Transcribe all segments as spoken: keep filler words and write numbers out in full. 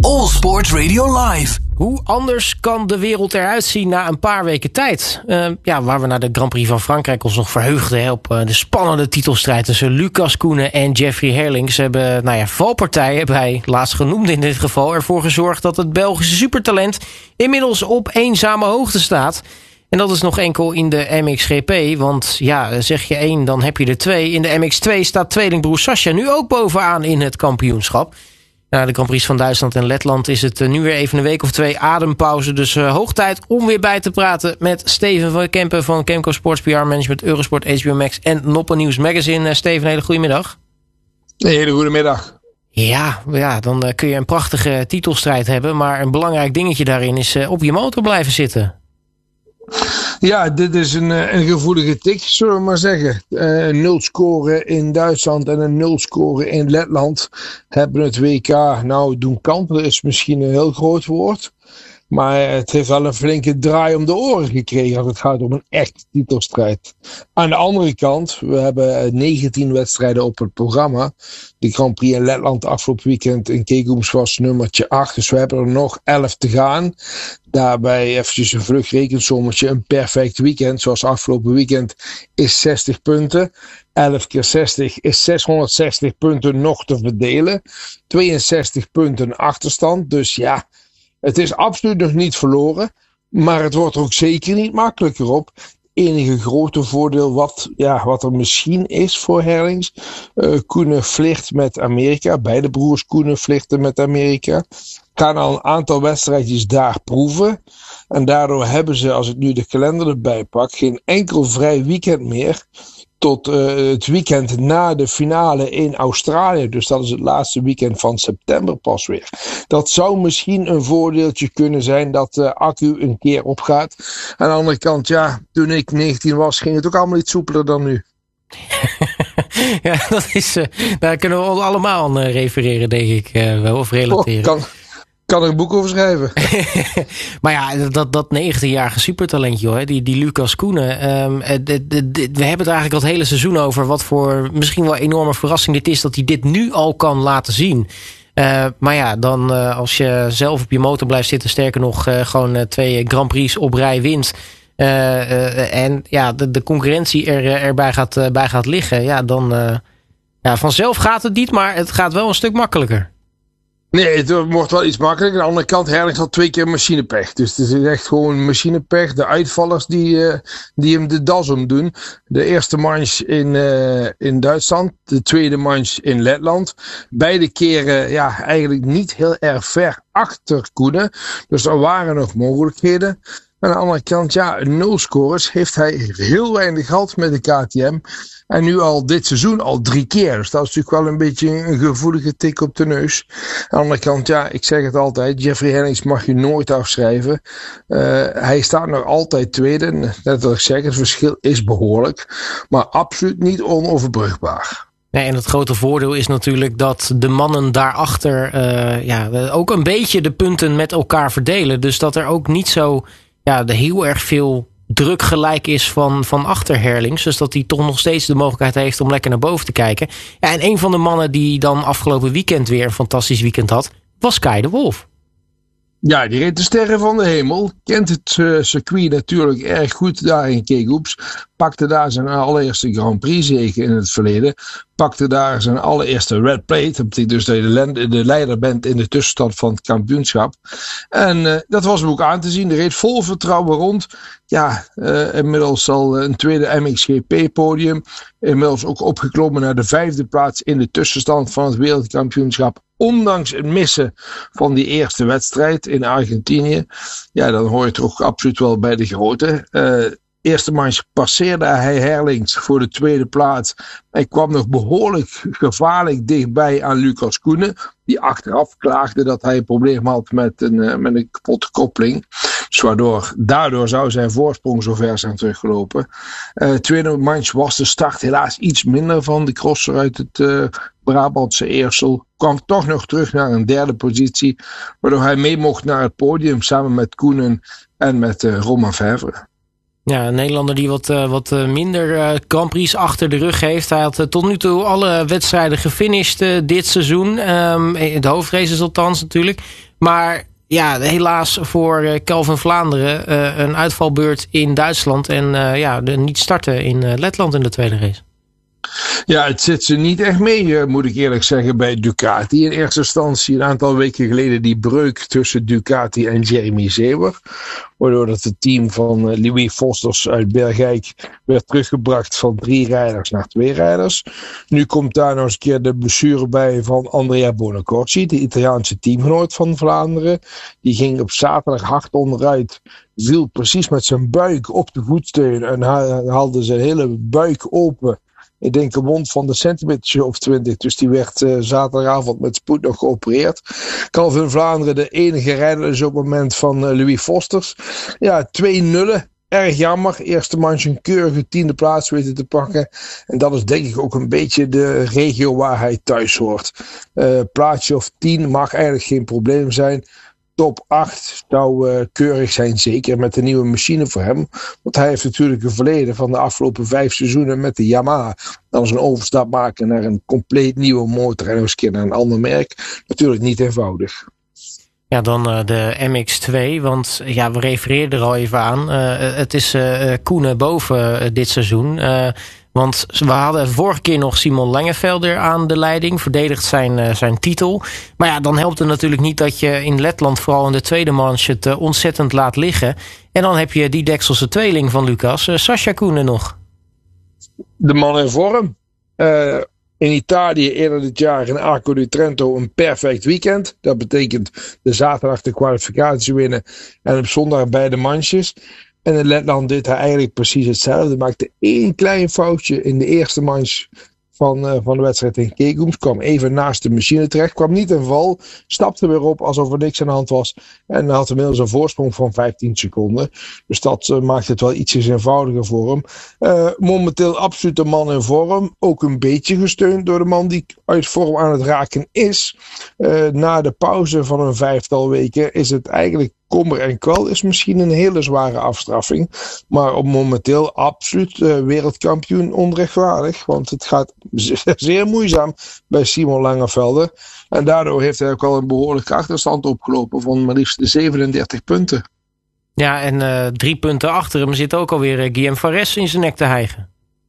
All Sports Radio Live. Hoe anders kan de wereld eruit zien na een paar weken tijd? Uh, ja, waar we naar de Grand Prix van Frankrijk ons nog verheugden op uh, de spannende titelstrijd tussen Lucas Koenen en Jeffrey Herlings. Ze hebben, nou ja, valpartijen bij laatst genoemd in dit geval ervoor gezorgd dat het Belgische supertalent inmiddels op eenzame hoogte staat. En dat is nog enkel in de M X G P, want ja, zeg je één, dan heb je er twee. In de M X twee staat tweelingbroer Sascha nu ook bovenaan in het kampioenschap. Na de Grand Prix van Duitsland en Letland is het nu weer even een week of twee adempauze. Dus uh, hoog tijd om weer bij te praten met Steven van Kempen van Kemco Sports P R Management, Eurosport, H B O Max en Noppen News Magazine. Uh, Steven, een hele goede middag. Een hele goede middag. Ja, ja, dan uh, kun je een prachtige titelstrijd hebben. Maar een belangrijk dingetje daarin is uh, op je motor blijven zitten. Ja, dit is een, een gevoelige tik, zullen we maar zeggen. Uh, nul scoren in Duitsland en een nul scoren in Letland hebben het W K nou doen kantelen, is misschien een heel groot woord. Maar het heeft wel een flinke draai om de oren gekregen als het gaat om een echte titelstrijd. Aan de andere kant, we hebben negentien wedstrijden op het programma. De Grand Prix in Letland afgelopen weekend in Kegums was nummertje acht. Dus we hebben er nog elf te gaan. Daarbij eventjes een vlugrekensommetje. Een perfect weekend, zoals afgelopen weekend, is zestig punten. elf keer zestig is zeshonderdzestig punten nog te verdelen. tweeënzestig punten achterstand. Dus ja, het is absoluut nog niet verloren, maar het wordt er ook zeker niet makkelijker op. Het enige grote voordeel wat, ja, wat er misschien is voor Herlings. Uh, Koenen vliegt met Amerika, beide broers Koenen vliegten met Amerika. Gaan al een aantal wedstrijdjes daar proeven. En daardoor hebben ze, als ik nu de kalender erbij pak, geen enkel vrij weekend meer. Tot uh, het weekend na de finale in Australië. Dus dat is het laatste weekend van september pas weer. Dat zou misschien een voordeeltje kunnen zijn dat de accu een keer opgaat. Aan de andere kant, ja, toen ik negentien was, ging het ook allemaal iets soepeler dan nu. Ja, dat is, uh, daar kunnen we allemaal aan uh, refereren, denk ik. Uh, wel, of relateren. Oh, kan... kan er een boek over schrijven. Maar ja, dat, dat negentienjarige supertalentje, hoor, die, die Lucas Koenen. Um, de, de, de, we hebben het eigenlijk al het hele seizoen over wat voor misschien wel enorme verrassing dit is dat hij dit nu al kan laten zien. Uh, maar ja, dan uh, als je zelf op je motor blijft zitten, sterker nog uh, gewoon uh, twee Grand Prix op rij wint. Uh, uh, en ja, de, de concurrentie er, erbij gaat, uh, bij gaat liggen. Ja, dan uh, ja, vanzelf gaat het niet, maar het gaat wel een stuk makkelijker. Nee, het wordt wel iets makkelijker. Aan de andere kant, Herlings had twee keer machinepech. Dus het is echt gewoon machinepech. De uitvallers die, uh, die hem de das om doen. De eerste manche in, uh, in Duitsland. De tweede manche in Letland. Beide keren ja, eigenlijk niet heel erg ver achter Koenen. Dus er waren nog mogelijkheden. Aan de andere kant, ja, nul scores heeft hij heel weinig gehad met de K T M. En nu al dit seizoen al drie keer. Dus dat is natuurlijk wel een beetje een gevoelige tik op de neus. Aan de andere kant, ja, ik zeg het altijd. Jeffrey Herlings mag je nooit afschrijven. Uh, hij staat nog altijd tweede. Net als ik zeg, het verschil is behoorlijk. Maar absoluut niet onoverbrugbaar. Nee, en het grote voordeel is natuurlijk dat de mannen daarachter uh, ja, ook een beetje de punten met elkaar verdelen. Dus dat er ook niet zo ja, de heel erg veel druk gelijk is van, van achter Herlings. Dus dat hij toch nog steeds de mogelijkheid heeft om lekker naar boven te kijken. Ja, en een van de mannen die dan afgelopen weekend weer een fantastisch weekend had, was Kai de Wolf. Ja, die reed de sterren van de hemel. Kent het uh, circuit natuurlijk erg goed daar in Kegums. Pakte daar zijn allereerste Grand Prix zege in het verleden. Pakte daar zijn allereerste red plate. Dat betekent dus dat je de, de leider bent in de tussenstand van het kampioenschap. En uh, dat was hem ook aan te zien. Hij reed vol vertrouwen rond. Ja, uh, inmiddels al een tweede M X G P podium. Inmiddels ook opgeklommen naar de vijfde plaats in de tussenstand van het wereldkampioenschap. Ondanks het missen van die eerste wedstrijd in Argentinië. Ja, dan hoor je toch absoluut wel bij de grote. Uh, Eerste manche passeerde hij Herlings voor de tweede plaats. Hij kwam nog behoorlijk gevaarlijk dichtbij aan Lucas Koenen. Die achteraf klaagde dat hij een probleem had met een, uh, met een kapotte koppeling. Dus waardoor, daardoor zou zijn voorsprong zo ver zijn teruggelopen. Uh, tweede manche was de start helaas iets minder van de crosser uit het uh, Brabantse Eersel. Kwam toch nog terug naar een derde positie. Waardoor hij mee mocht naar het podium samen met Koenen en met uh, Romain Febvre. Ja, een Nederlander die wat, uh, wat minder uh, Grand Prix achter de rug heeft. Hij had uh, tot nu toe alle wedstrijden gefinished uh, dit seizoen. Um, de hoofdraces althans natuurlijk. Maar ja, helaas voor uh, Calvin Vlaanderen uh, een uitvalbeurt in Duitsland. En uh, ja, de niet starten in uh, Letland in de tweede race. Ja, het zit ze niet echt mee, moet ik eerlijk zeggen, bij Ducati. In eerste instantie een aantal weken geleden die breuk tussen Ducati en Jeremy Seeber. Waardoor dat het team van Louis Fosters uit Bergijk werd teruggebracht van drie rijders naar twee rijders. Nu komt daar nog eens een keer de blessure bij van Andrea Bonacorsi, de Italiaanse teamgenoot van Vlaanderen. Die ging op zaterdag hard onderuit, viel precies met zijn buik op de voetsteun en haalde zijn hele buik open. Ik denk een wond van de centimeter of twintig. Dus die werd uh, zaterdagavond met spoed nog geopereerd. Calvin Vlaanderen de enige rijder is op het moment van uh, Louis Fosters. Ja, twee nullen. Erg jammer. Eerste manche een keurige tiende plaats weten te pakken. En dat is denk ik ook een beetje de regio waar hij thuis hoort. Uh, plaatsje of tien mag eigenlijk geen probleem zijn. Top acht zou uh, keurig zijn, zeker met de nieuwe machine voor hem. Want hij heeft natuurlijk een verleden van de afgelopen vijf seizoenen met de Yamaha. Dan eens een overstap maken naar een compleet nieuwe motor en nog eens een keer naar een ander merk. Natuurlijk niet eenvoudig. Ja, dan uh, de M X twee, want ja, we refereerden er al even aan. Uh, het is uh, Koenen boven uh, dit seizoen. Uh, Want we hadden vorige keer nog Simon Langevelder aan de leiding. Verdedigt zijn, uh, zijn titel. Maar ja, dan helpt het natuurlijk niet dat je in Letland vooral in de tweede manche het uh, ontzettend laat liggen. En dan heb je die Dekselse tweeling van Lucas, uh, Sascha Koenen nog. De man in vorm. Uh, in Italië eerder dit jaar in Arco di Trento een perfect weekend. Dat betekent de zaterdag de kwalificatie winnen en op zondag beide manches. En in Letland deed hij eigenlijk precies hetzelfde. Maakte één klein foutje in de eerste manche van, uh, van de wedstrijd in Kegums. Kwam even naast de machine terecht. Kwam niet in val. Stapte weer op alsof er niks aan de hand was. En had inmiddels een voorsprong van vijftien seconden. Dus dat uh, maakt het wel ietsjes eenvoudiger voor hem. Uh, momenteel absoluut een man in vorm. Ook een beetje gesteund door de man die uit vorm aan het raken is. Uh, na de pauze van een vijftal weken is het eigenlijk kommer en kwel, is misschien een hele zware afstraffing. Maar op momenteel absoluut uh, wereldkampioen onrechtvaardig. Want het gaat zeer moeizaam bij Simon Langevelder. En daardoor heeft hij ook al een behoorlijke achterstand opgelopen van maar liefst de zevenendertig punten. Ja, en uh, drie punten achter hem zit ook alweer uh, Guillaume Farès in zijn nek te hijgen.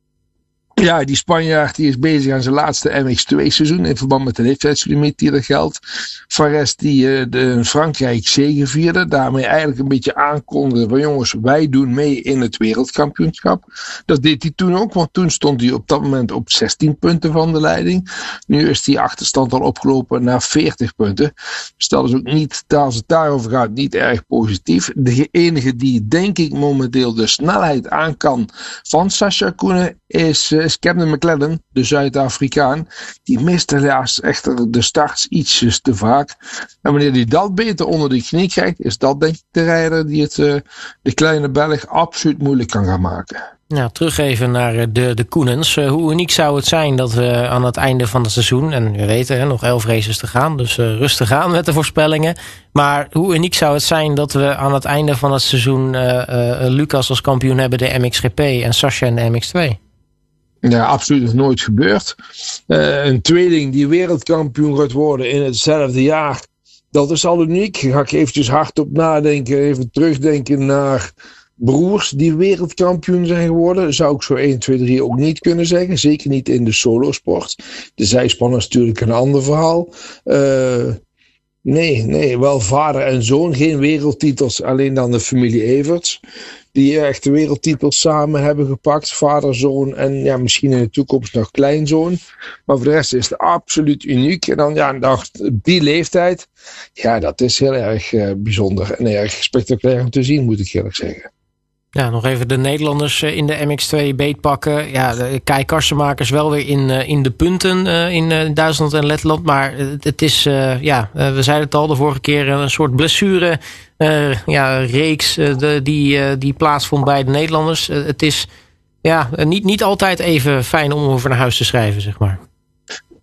Ja, die Spanjaard die is bezig aan zijn laatste M X twee seizoen in verband met de leeftijdslimiet die er geldt. Farès die uh, de in Frankrijk zegevierde, daarmee eigenlijk een beetje aankondigde van jongens, wij doen mee in het wereldkampioenschap. Dat deed hij toen ook, want toen stond hij op dat moment op zestien punten van de leiding. Nu is die achterstand al opgelopen naar veertig punten. Dus dat is ook niet, als het daarover gaat, niet erg positief. De enige die denk ik momenteel de snelheid aan kan van Sascha Koenen is uh, Camden McLaren, de Zuid-Afrikaan. Die mist helaas echter de starts ietsjes te vaak. En wanneer hij dat beter onder de knie krijgt, is dat denk ik de rijder die het uh, de kleine Belg absoluut moeilijk kan gaan maken. Nou, terug even naar de, de Koenens. Uh, hoe uniek zou het zijn dat we aan het einde van het seizoen, en we weten hè, nog elf races te gaan, dus uh, rustig aan met de voorspellingen. Maar hoe uniek zou het zijn dat we aan het einde van het seizoen uh, uh, Lucas als kampioen hebben, de M X G P en Sascha in de M X twee? Ja, absoluut nog nooit gebeurd. Uh, een tweeling die wereldkampioen gaat worden in hetzelfde jaar. Dat is al uniek. Daar ga ik eventjes hardop nadenken. Even terugdenken naar broers die wereldkampioen zijn geworden. Zou ik zo één, twee, drie ook niet kunnen zeggen. Zeker niet in de solosport. De zijspan is natuurlijk een ander verhaal. Uh, nee, nee, wel vader en zoon. Geen wereldtitels, alleen dan de familie Everts. Die echt de wereldtitels samen hebben gepakt. Vader, zoon en ja, misschien in de toekomst nog kleinzoon. Maar voor de rest is het absoluut uniek. En dan ja, op die leeftijd. Ja, dat is heel erg uh, bijzonder. En erg spectaculair om te zien, moet ik eerlijk zeggen. Ja, nog even de Nederlanders in de M X twee beetpakken. Ja, de Kai Karsenmakers wel weer in, in de punten in Duitsland en Letland. Maar het is, uh, ja, we zeiden het al de vorige keer, een soort blessure uh, ja, reeks uh, de, die, uh, die plaatsvond bij de Nederlanders. Uh, het is ja, niet, niet altijd even fijn om over naar huis te schrijven, zeg maar.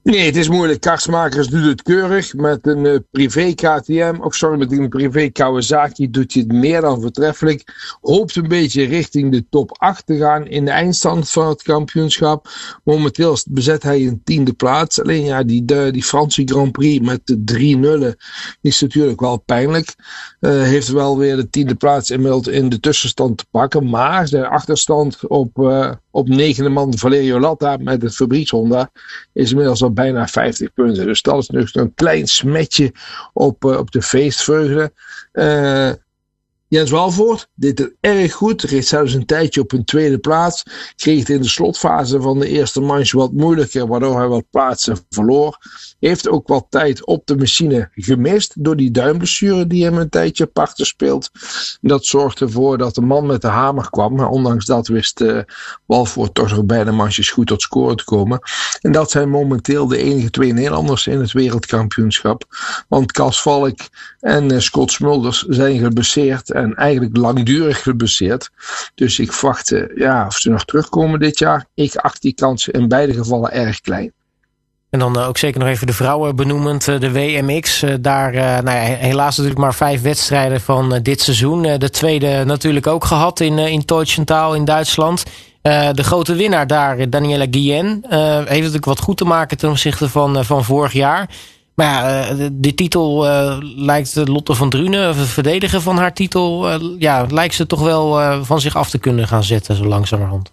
Nee, het is moeilijk. Karsmakers doet het keurig. Met een uh, privé K T M, of sorry, met een privé Kawasaki doet hij het meer dan voortreffelijk. Hoopt een beetje richting de top acht te gaan in de eindstand van het kampioenschap. Momenteel bezet hij een tiende plaats. Alleen ja, die, de, die Franse Grand Prix met de drie nullen is natuurlijk wel pijnlijk. Uh, heeft wel weer de tiende plaats inmiddels in de tussenstand te pakken. Maar zijn achterstand op, uh, op negende man Valerio Latta met het Fabrice Honda is inmiddels al bijna vijftig punten. Dus dat is nog een klein smetje op, uh, op de feestvreugde. Uh, Jens Walvoort deed het erg goed. Reed zelfs een tijdje op een tweede plaats. Kreeg het in de slotfase van de eerste manche wat moeilijker, waardoor hij wat plaatsen verloor. Heeft ook wat tijd op de machine gemist door die duimblessure die hem een tijdje parten speelt. Dat zorgde ervoor dat de man met de hamer kwam. Maar ondanks dat wist uh, Walvoort toch nog bij de manches goed tot scoren te komen. En dat zijn momenteel de enige twee Nederlanders in het wereldkampioenschap. Want Cas Valk en uh, Scott Smulders zijn geblesseerd en eigenlijk langdurig geblesseerd. Dus ik verwacht uh, ja, of ze nog terugkomen dit jaar. Ik acht die kansen in beide gevallen erg klein. En dan uh, ook zeker nog even de vrouwen benoemend. Uh, de W M X. Uh, daar uh, nou ja, helaas natuurlijk maar vijf wedstrijden van uh, dit seizoen. Uh, de tweede natuurlijk ook gehad in, uh, in Teutschenthal in Duitsland. Uh, de grote winnaar daar, Daniela Guillen. Uh, heeft natuurlijk wat goed te maken ten opzichte van, uh, van vorig jaar. Maar ja, uh, de, de titel uh, lijkt Lotte van Drunen, het verdedigen van haar titel, uh, ja, lijkt ze toch wel uh, van zich af te kunnen gaan zetten zo langzamerhand.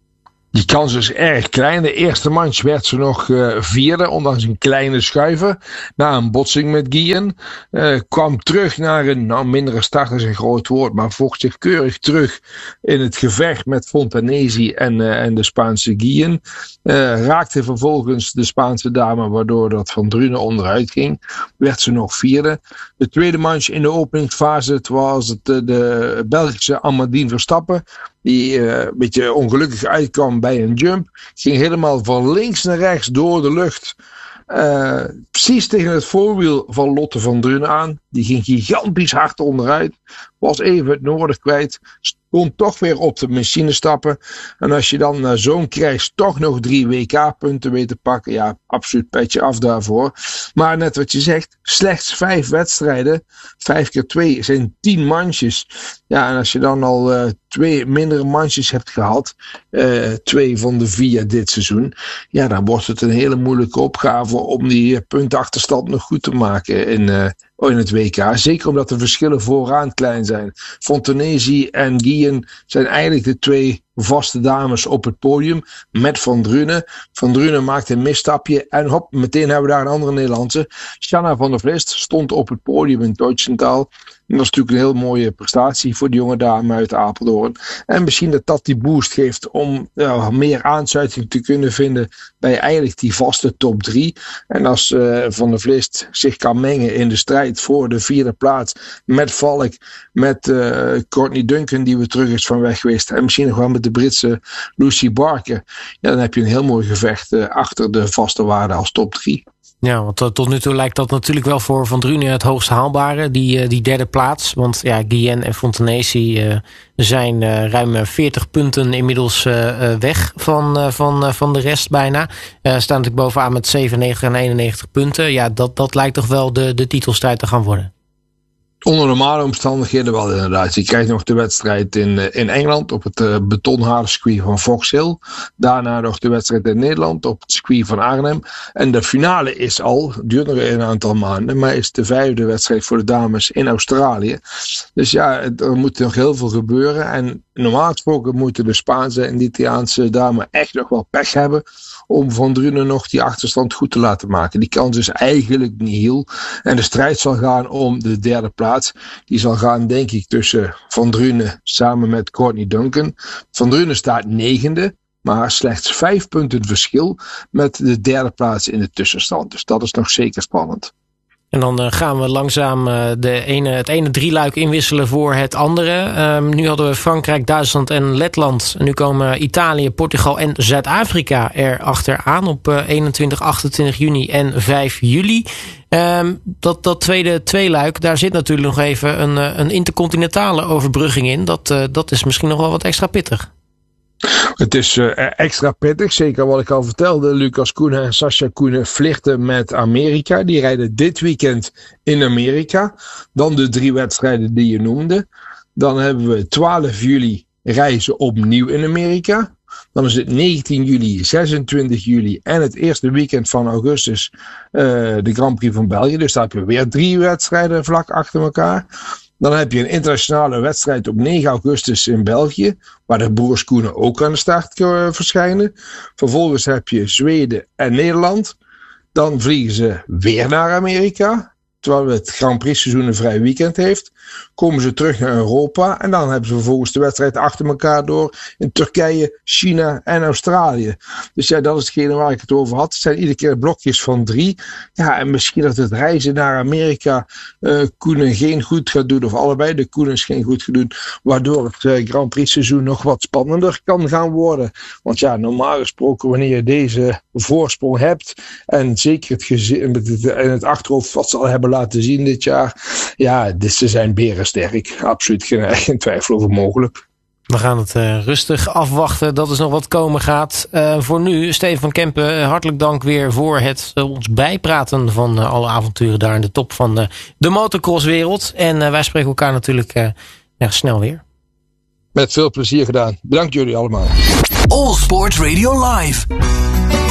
Die kans is erg klein. De eerste manch werd ze nog uh, vierde, ondanks een kleine schuiver. Na een botsing met Guillen. Uh, kwam terug naar een, nou mindere start is een groot woord, maar vocht zich keurig terug in het gevecht met Fontanesi en, uh, en de Spaanse Guillen. Uh, raakte vervolgens de Spaanse dame, waardoor dat Van Drunen onderuit ging. Werd ze nog vierde. De tweede manch in de openingsfase, het was het, uh, de Belgische Amandine Verstappen. Die uh, een beetje ongelukkig uitkwam bij een jump. Ging helemaal van links naar rechts door de lucht. Uh, precies tegen het voorwiel van Lotte van Drunen aan. Die ging gigantisch hard onderuit. Was even het noorden kwijt. Kon toch weer op de machine stappen. En als je dan na zo'n crash toch nog drie W K-punten weet te pakken. Ja, absoluut petje af daarvoor. Maar net wat je zegt. Slechts vijf wedstrijden. Vijf keer twee zijn tien manches. Ja, en als je dan al uh, twee mindere manches hebt gehad. Uh, twee van de vier dit seizoen. Ja, dan wordt het een hele moeilijke opgave om die uh, puntenachterstand nog goed te maken in... Uh, in het W K. Zeker omdat de verschillen vooraan klein zijn. Fontanesi en Guillen zijn eigenlijk de twee vaste dames op het podium. Met Van Drunen. Van Drunen maakt een misstapje. En hop, meteen hebben we daar een andere Nederlandse. Shanna van der Vlist stond op het podium in Teutschenthal. Dat is natuurlijk een heel mooie prestatie voor de jonge dame uit Apeldoorn. En misschien dat dat die boost geeft om ja, meer aansluiting te kunnen vinden bij eigenlijk die vaste top drie. En als uh, Van der Vlist zich kan mengen in de strijd voor de vierde plaats met Valk, met uh, Courtney Duncan die weer terug is van weg geweest en misschien nog wel met de Britse Lucy Barker. Ja, dan heb je een heel mooi gevecht uh, achter de vaste waarde als top drie. Ja, want tot nu toe lijkt dat natuurlijk wel voor Van Drunen het hoogst haalbare, die, die derde plaats. Want ja, Guillen en Fontanesi uh, zijn uh, ruim veertig punten inmiddels uh, weg van, uh, van, uh, van de rest bijna. Uh, staan natuurlijk bovenaan met zevenennegentig en eenennegentig punten. Ja, dat, dat lijkt toch wel de, de titelstrijd te gaan worden. Onder normale omstandigheden wel inderdaad. Je krijgt nog de wedstrijd in, in Engeland op het uh, betonhaarcircuit van Fox Hill. Daarna nog de wedstrijd in Nederland op het circuit van Arnhem. En de finale is al, duurt nog een aantal maanden, maar is de vijfde wedstrijd voor de dames in Australië. Dus ja, er moet nog heel veel gebeuren. En normaal gesproken moeten de Spaanse en de Italiaanse dames echt nog wel pech hebben om Van Drunen nog die achterstand goed te laten maken. Die kans is eigenlijk niet heel. En de strijd zal gaan om de derde plaats. Die zal gaan, denk ik, tussen Van Drunen samen met Courtney Duncan. Van Drunen staat negende, maar slechts vijf punten verschil met de derde plaats in de tussenstand. Dus dat is nog zeker spannend. En dan uh, gaan we langzaam uh, de ene, het ene drieluik inwisselen voor het andere. Um, nu hadden we Frankrijk, Duitsland en Letland. En nu komen Italië, Portugal en Zuid-Afrika er achteraan op uh, eenentwintig, achtentwintig juni en vijf juli. Um, dat, dat tweede tweeluik, daar zit natuurlijk nog even een, een intercontinentale overbrugging in. Dat, uh, dat is misschien nog wel wat extra pittig. Het is uh, extra pittig, zeker wat ik al vertelde. Lucas Koenen en Sascha Koenen flirten met Amerika. Die rijden dit weekend in Amerika. Dan de drie wedstrijden die je noemde. Dan hebben we twaalf juli reizen opnieuw in Amerika. Dan is het negentien juli, zesentwintig juli en het eerste weekend van augustus uh, de Grand Prix van België. Dus daar heb je weer drie wedstrijden vlak achter elkaar. Dan heb je een internationale wedstrijd op negen augustus in België, waar de broers Koenen ook aan de start uh, verschijnen. Vervolgens heb je Zweden en Nederland. Dan vliegen ze weer naar Amerika, terwijl het Grand Prix seizoen een vrij weekend heeft. Komen ze terug naar Europa en dan hebben ze vervolgens de wedstrijd achter elkaar door in Turkije, China en Australië. Dus ja, dat is hetgene waar ik het over had. Het zijn iedere keer blokjes van drie. Ja, en misschien dat het reizen naar Amerika uh, Koenen geen goed gaat doen, of allebei de Koenens geen goed gaan doen, waardoor het uh, Grand Prix seizoen nog wat spannender kan gaan worden. Want ja, normaal gesproken wanneer je deze voorsprong hebt en zeker het gezin met het, en het achterhoofd wat ze al hebben laten zien dit jaar, ja, dit, ze zijn berensterk. Absoluut geen, geen twijfel over mogelijk. We gaan het uh, rustig afwachten. Dat is nog wat komen gaat. Uh, voor nu, Steven van Kempen, hartelijk dank weer voor het uh, ons bijpraten van uh, alle avonturen daar in de top van uh, de motocrosswereld. En uh, wij spreken elkaar natuurlijk uh, ja, snel weer. Met veel plezier gedaan. Bedankt jullie allemaal. All Sports Radio Live.